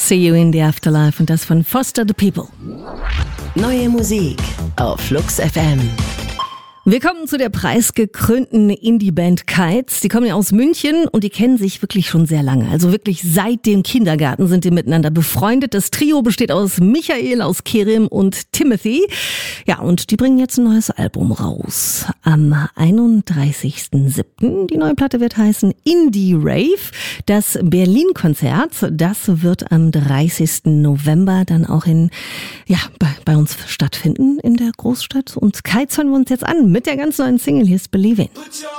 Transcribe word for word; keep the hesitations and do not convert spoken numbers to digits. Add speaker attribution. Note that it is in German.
Speaker 1: See You in the Afterlife und das von Foster the People.
Speaker 2: Neue Musik auf Flux F M.
Speaker 1: Wir kommen zu der preisgekrönten Indie-Band Kites. Die kommen ja aus München und die kennen sich wirklich schon sehr lange. Also wirklich seit dem Kindergarten sind die miteinander befreundet. Das Trio besteht aus Michael, aus Kerim und Timothy. Ja, und die bringen jetzt ein neues Album raus. Am einunddreißigsten siebten Die neue Platte wird heißen Indie Rave. Das Berlin-Konzert, das wird am dreißigsten November dann auch in, ja, bei, bei uns stattfinden in der Großstadt. Und Kites hören wir uns jetzt an mit der ganz neuen Single. Hier ist Believe In.